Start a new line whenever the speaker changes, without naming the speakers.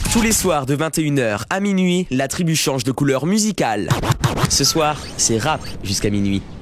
Tous les soirs de 21h à minuit, la tribu change de couleur musicale. Ce soir, c'est rap jusqu'à minuit.